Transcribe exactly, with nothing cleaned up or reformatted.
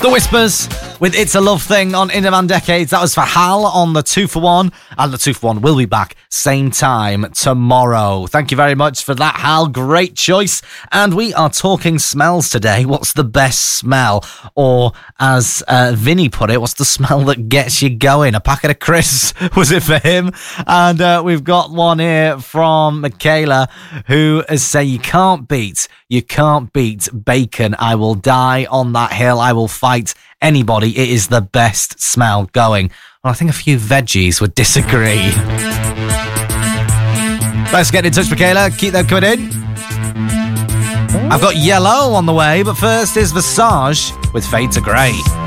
The Whispers with It's a Love Thing on In Demand Decades. That was for Hal on the two for one. And the two for one will be back same time tomorrow. Thank you very much for that, Hal. Great choice. And we are talking smells today. What's the best smell? Or as uh, Vinny put it, what's the smell that gets you going? A packet of crisps, was it for him? And uh, we've got one here from Michaela who is saying you can't beat, you can't beat bacon. I will die on that hill. I will fight anybody. It is the best smell going. Well, I think a few veggies would disagree. Let's get in touch, Michaela. Keep them coming in. I've got Yellow on the way, but first is Visage with Fade to Grey.